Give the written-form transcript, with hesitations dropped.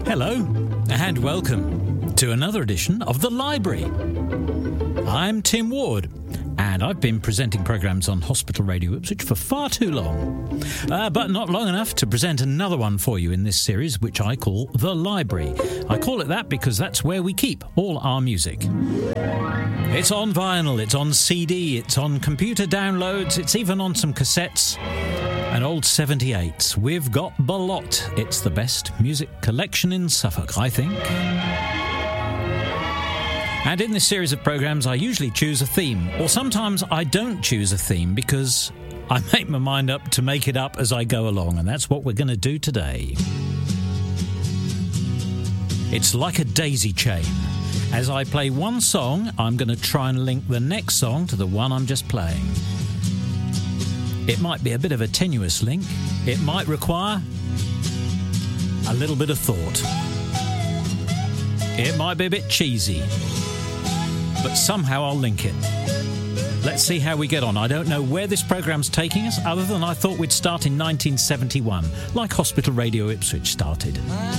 Hello, and welcome to another edition of The Library. I'm Tim Ward, and I've been presenting programmes on Hospital Radio Ipswich for far too long. But not long enough to present another one for you in this series, which I call The Library. I call it that because that's where we keep all our music. It's on vinyl, it's on CD, it's on computer downloads, it's even on some cassettes and old 78s. We've got the lot. It's the best music collection in Suffolk, I think. And in this series of programmes, I usually choose a theme, or sometimes I don't choose a theme because I make my mind up to make it up as I go along, and that's what we're going to do today. It's like a daisy chain. As I play one song, I'm going to try and link the next song to the one I'm just playing. It might be a bit of a tenuous link. It might require a little bit of thought. It might be a bit cheesy, but somehow I'll link it. Let's see how we get on. I don't know where this programme's taking us, other than I thought we'd start in 1971, like Hospital Radio Ipswich started.